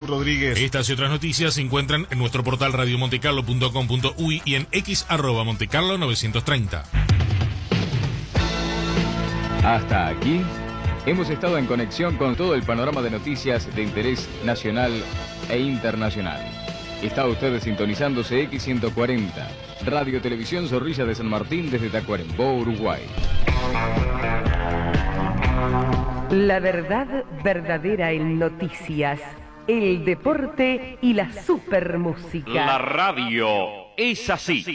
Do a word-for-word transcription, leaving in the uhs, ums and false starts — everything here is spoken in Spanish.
Rodríguez. Estas y otras noticias se encuentran en nuestro portal radio montecarlo punto com punto uy y en x arroba montecarlo novecientos treinta. Hasta aquí hemos estado en conexión con todo el panorama de noticias de interés nacional e internacional. Está usted sintonizándose X ciento cuarenta, Radio Televisión Zorrilla de San Martín desde Tacuarembó, Uruguay. La verdad verdadera en noticias, el deporte y la supermúsica. La radio es así.